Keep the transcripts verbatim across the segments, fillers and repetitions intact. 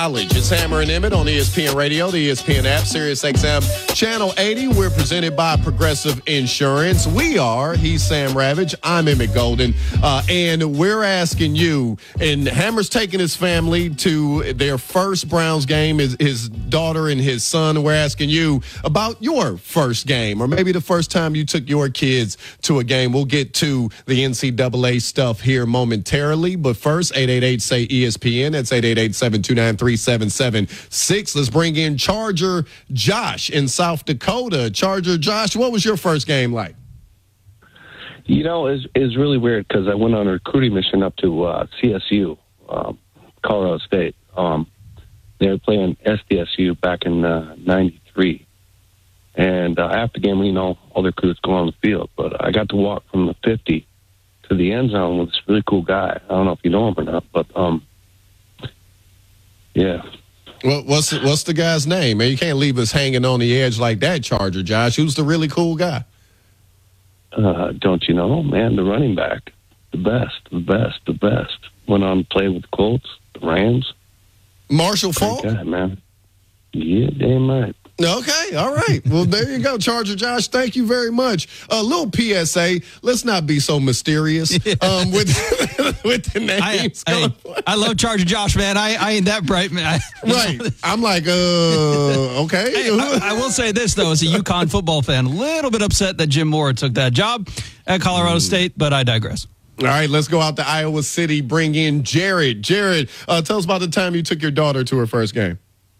College. It's Hammer and Emmett on E S P N Radio, the E S P N app, Sirius X M, Channel eighty. We're presented by Progressive Insurance. We are, he's Sam Ravage, I'm Emmett Golden, uh, and we're asking you, and Hammer's taking his family to their first Browns game, his, his daughter and his son. We're asking you about your first game, or maybe the first time you took your kids to a game. We'll get to the N C double A stuff here momentarily, but first, eight eight eight, say E S P N. That's eight eight eight, seven two nine, three seven seven six. Let's bring in Charger Josh in South Dakota. Charger Josh, what was your first game like? You know, it's it's really weird because I went on a recruiting mission up to uh, C S U, um, Colorado State. Um, they were playing S D S U back in uh, ninety-three. And uh, after the game, you know, all the recruits go on the field. But I got to walk from the fifty to the end zone with this really cool guy. I don't know if you know him or not, but um, yeah. Well, what's the, what's the guy's name? Man, you can't leave us hanging on the edge like that, Charger Josh. Who's the really cool guy? Uh, don't you know, man, the running back, the best, the best, the best. Went on to play with the Colts, the Rams. Marshall Faulk? Great guy, man. Yeah, damn right. Okay, all right. Well, there you go, Charger Josh. Thank you very much. A little P S A. Let's not be so mysterious um, with with the names. I, hey, I love Charger Josh, man. I, I ain't that bright, man. Right. I'm like, uh, okay. Hey, I, I will say this, though, as a UConn football fan, a little bit upset that Jim Mora took that job at Colorado mm. State, but I digress. All right, let's go out to Iowa City, bring in Jared. Jared, uh, tell us about the time you took your daughter to her first game.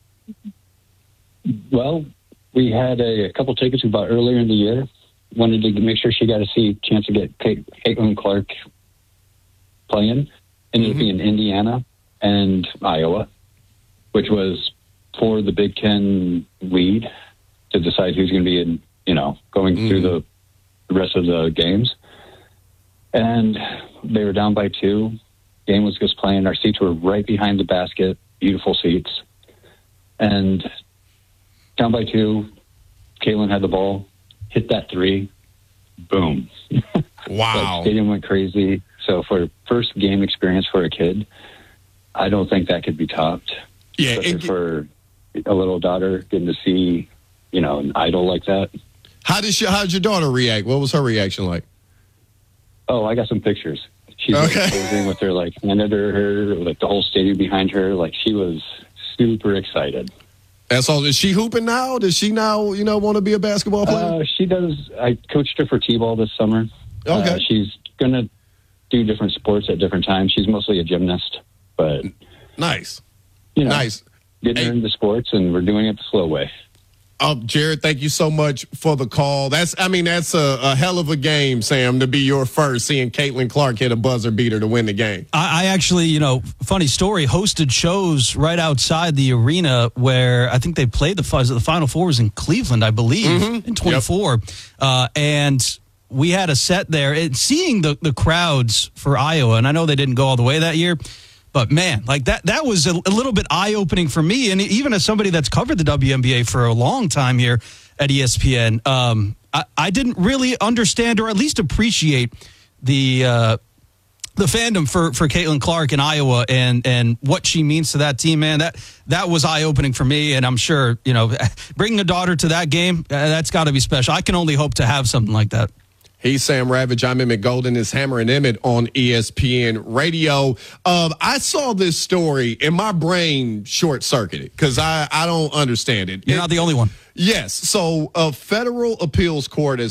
Well, we had a, a couple tickets we bought earlier in the year. Wanted to make sure she got to see a chance to get Kate, Caitlin Clark playing. Ended up being Indiana and Iowa, which was for the Big Ten lead to decide who's going to be in, you know, going mm-hmm. through the, the rest of the games. And they were down by two. Game was just playing. Our seats were right behind the basket. Beautiful seats. And down by two, Caitlin had the ball, hit that three, boom. Wow. The stadium went crazy. So for first game experience for a kid, I don't think that could be topped. Yeah. Especially it, for a little daughter getting to see, you know, an idol like that. How did she, how did your daughter react? What was her reaction like? Oh, I got some pictures. She's okay. like posing with her, like, hand under her, like the whole stadium behind her. Like, she was super excited. That's all. Is she hooping now? Does she now, you know, want to be a basketball player? Uh, she does. I coached her for T-ball this summer. Okay. Uh, she's going to do different sports at different times. She's mostly a gymnast, but nice. You know, nice. Getting hey. her into sports, and we're doing it the slow way. Oh, Jared, thank you so much for the call. That's, I mean, that's a, a hell of a game, Sam, to be your first, seeing Caitlin Clark hit a buzzer beater to win the game. I, I actually, you know, funny story, hosted shows right outside the arena where I think they played the, the Final Four was in Cleveland, I believe, mm-hmm. in twenty-four. Yep. Uh, and we had a set there. And seeing the, the crowds for Iowa, and I know they didn't go all the way that year, but, man, like that that was a, a little bit eye-opening for me. And even as somebody that's covered the W N B A for a long time here at E S P N, um, I, I didn't really understand or at least appreciate the uh, the fandom for, for Caitlin Clark in Iowa and, and what she means to that team, man. That that was eye-opening for me, and I'm sure, you know, bringing a daughter to that game, uh, that's got to be special. I can only hope to have something like that. He's Sam Ravage. I'm Emmett Golden. It's Hammer and Emmett on E S P N Radio. Um, I saw this story and my brain short-circuited because I, I don't understand it. You're it, not the only one. Yes. So a federal appeals court has